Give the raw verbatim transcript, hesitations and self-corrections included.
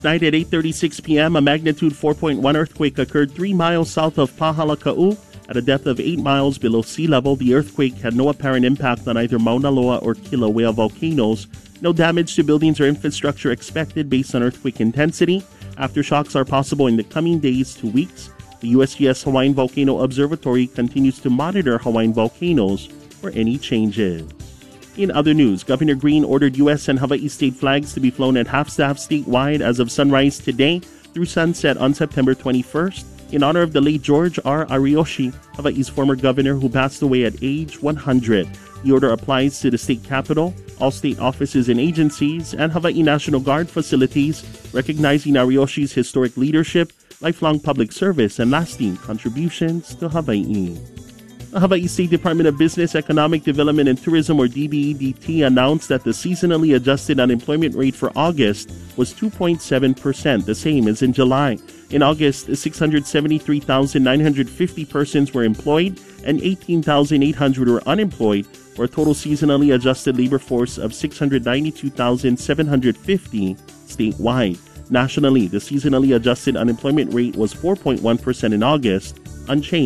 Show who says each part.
Speaker 1: Night at eight thirty-six p.m., a magnitude four point one earthquake occurred three miles south of Pahalakau. At a depth of eight miles below sea level, the earthquake had no apparent impact on either Mauna Loa or Kilauea volcanoes. No damage to buildings or infrastructure expected based on earthquake intensity. Aftershocks are possible in the coming days to weeks. The U S G S Hawaiian Volcano Observatory continues to monitor Hawaiian volcanoes for any changes. In other news, Governor Green ordered U S and Hawaii state flags to be flown at half-staff statewide as of sunrise today through sunset on September twenty-first in honor of the late George R. Ariyoshi, Hawaii's former governor who passed away at age one hundred. The order applies to the state capitol, all state offices and agencies, and Hawaii National Guard facilities, recognizing Ariyoshi's historic leadership, lifelong public service, and lasting contributions to Hawaii. The Hawaii State Department of Business, Economic Development and Tourism, or D B E D T, announced that the seasonally adjusted unemployment rate for August was two point seven percent, the same as in July. In August, six hundred seventy-three thousand nine hundred fifty persons were employed and eighteen thousand eight hundred were unemployed, for a total seasonally adjusted labor force of six hundred ninety-two thousand seven hundred fifty statewide. Nationally, the seasonally adjusted unemployment rate was four point one percent in August, unchanged